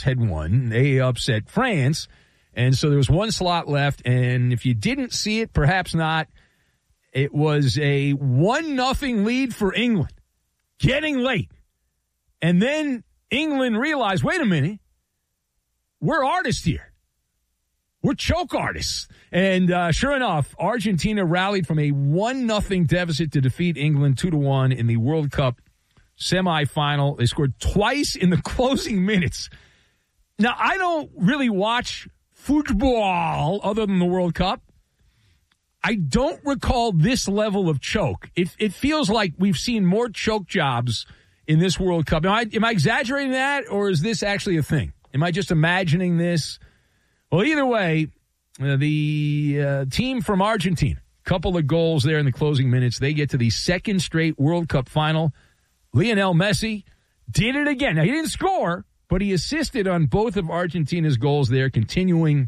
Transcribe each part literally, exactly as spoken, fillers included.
had won. They upset France. And so there was one slot left. And if you didn't see it, perhaps not, it was a one nothing lead for England, getting late. And then England realized, wait a minute, we're artists here. We're choke artists. And uh, sure enough, Argentina rallied from a one nothing deficit to defeat England two to one in the World Cup semifinal. They scored twice in the closing minutes. Now, I don't really watch football other than the World Cup. I don't recall this level of choke. It, it feels like we've seen more choke jobs in this World Cup. Am I, am I exaggerating that, or is this actually a thing? Am I just imagining this? Well, either way, uh, the uh, team from Argentina, couple of goals there in the closing minutes. They get to the second straight World Cup final. Lionel Messi did it again. Now, he didn't score, but he assisted on both of Argentina's goals there, continuing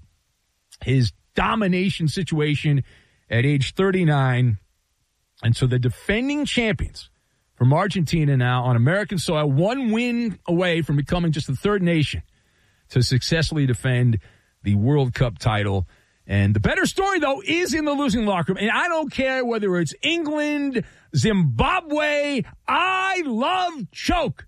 his domination situation at age thirty-nine. And so the defending champions from Argentina now on American soil, one win away from becoming just the third nation to successfully defend the World Cup title. And the better story, though, is in the losing locker room. And I don't care whether it's England, Zimbabwe. I love choke.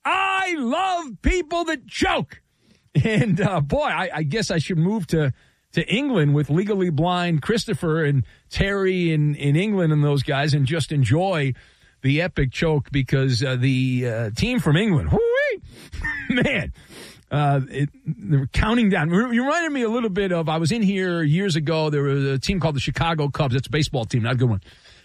I love people that choke. And, uh, boy, I, I guess I should move to, to England with Legally Blind Christopher and Terry in, in England and those guys and just enjoy the epic choke because uh, the uh, team from England, whoo-wee, man, Uh, it, they were counting down. You reminded me a little bit of, I was in here years ago. There was a team called the Chicago Cubs. That's a baseball team, not a good one.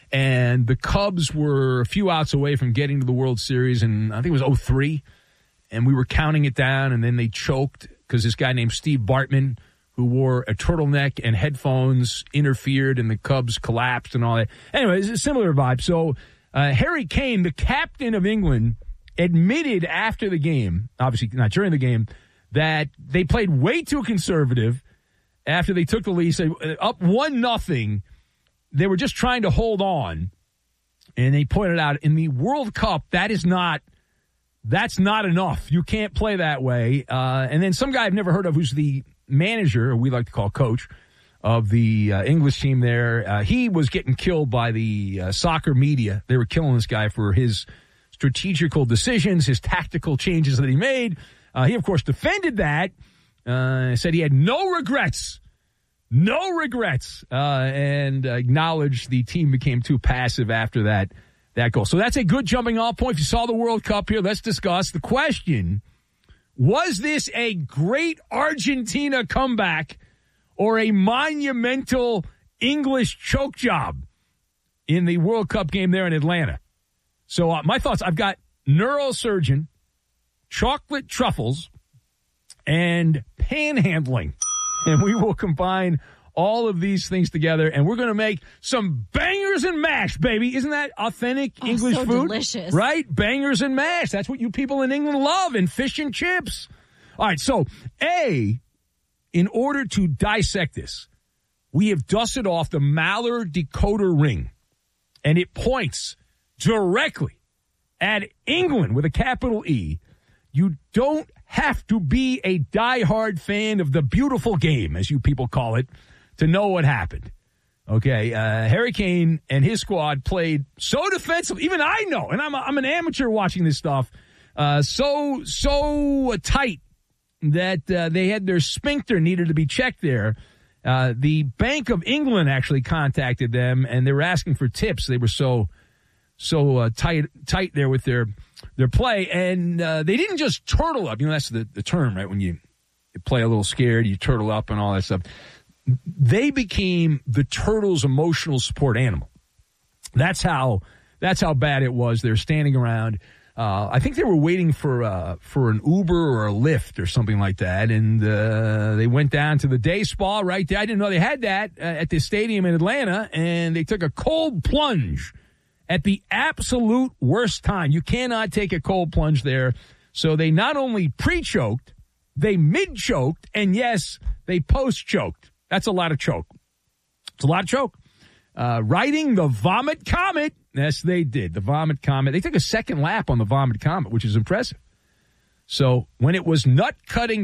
And the Cubs were a few outs away from getting to the World Series, and I think it was oh three. And we were counting it down, and then they choked because this guy named Steve Bartman, who wore a turtleneck and headphones, interfered, and the Cubs collapsed and all that. Anyway, it's a similar vibe. So uh, Harry Kane, the captain of England, admitted after the game, obviously not during the game, that they played way too conservative after they took the lead. So up one nothing, they were just trying to hold on. And they pointed out in the World Cup, that is not, that's not enough. You can't play that way. Uh, and then some guy I've never heard of who's the manager, or we like to call coach, of the uh, English team there, uh, he was getting killed by the uh, soccer media. They were killing this guy for his strategical decisions, his tactical changes that he made. Uh, he, of course, defended that, uh, said he had no regrets, no regrets, uh, and acknowledged the team became too passive after that, that goal. So that's a good jumping off point. If you saw the World Cup here, let's discuss the question. Was this a great Argentina comeback or a monumental English choke job in the World Cup game there in Atlanta? So uh, my thoughts, I've got neurosurgeon, chocolate truffles, and panhandling. And we will combine all of these things together, and we're going to make some bangers and mash, baby. Isn't that authentic oh, English so food? Delicious. Right? Bangers and mash. That's what you people in England love, and fish and chips. All right, so A, in order to dissect this, we have dusted off the Maller decoder ring, and it points directly at England with a capital E. You don't have to be a diehard fan of the beautiful game, as you people call it, to know what happened. Okay, uh, Harry Kane and his squad played so defensively. Even I know, and I'm, a, I'm an amateur watching this stuff, uh, so, so tight that uh, they had their sphincter needed to be checked there. Uh, the Bank of England actually contacted them, and they were asking for tips. They were so... So uh, tight, tight there with their their play, and uh, they didn't just turtle up. You know, that's the, the term, right? When you, you play a little scared, you turtle up and all that stuff. They became the Turtles' emotional support animal. That's how that's how bad it was. They're standing around. Uh, I think they were waiting for uh, for an Uber or a Lyft or something like that, and uh, they went down to the day spa right there. I didn't know they had that uh, at this stadium in Atlanta, and they took a cold plunge at the absolute worst time. You cannot take a cold plunge there. So they not only pre-choked, they mid-choked, and yes, they post-choked. That's a lot of choke. It's a lot of choke. Uh, riding the Vomit Comet. Yes, they did. The Vomit Comet. They took a second lap on the Vomit Comet, which is impressive. So when it was nut-cutting